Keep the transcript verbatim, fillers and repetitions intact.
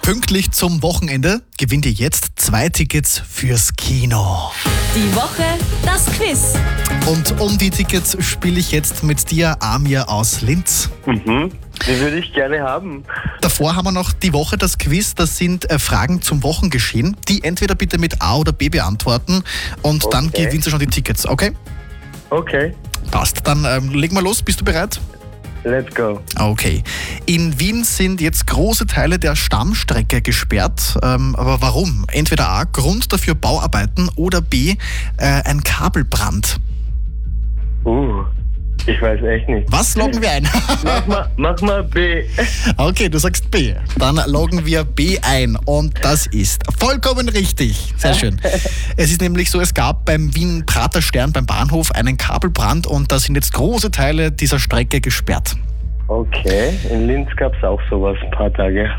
Pünktlich zum Wochenende gewinnt ihr jetzt zwei Tickets fürs Kino. Die Woche, das Quiz. Und um die Tickets spiele ich jetzt mit dir, Amir aus Linz. Mhm, die würde ich gerne haben. Davor haben wir noch die Woche, das Quiz. Das sind äh, Fragen zum Wochengeschehen, die entweder bitte mit A oder B beantworten. Und Okay. dann gewinnst du schon die Tickets, okay? Okay, Passt. Dann ähm, legen wir los. Bist du bereit? let's go. Okay. In Wien sind jetzt große Teile der Stammstrecke gesperrt. Ähm, aber warum? Entweder A, Grund dafür Bauarbeiten oder B, äh, ein Kabelbrand. Uh, ich weiß echt nicht. Was loggen wir ein? Mach mal, mach mal B. Okay, du sagst B. Dann loggen wir B ein. Und das ist vollkommen richtig. Sehr schön. Es ist nämlich so, es gab beim Wien-Prater Stern beim Bahnhof einen Kabelbrand und da sind jetzt große Teile dieser Strecke gesperrt. Okay, in Linz gab es auch sowas ein paar Tage.